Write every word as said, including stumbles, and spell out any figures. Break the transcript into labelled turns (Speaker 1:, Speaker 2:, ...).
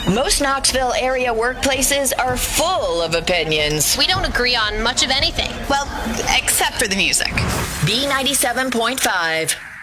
Speaker 1: Most Knoxville area workplaces are full of opinions.
Speaker 2: We don't agree on much of anything.
Speaker 3: Well, except for the music.
Speaker 1: B ninety-seven point five.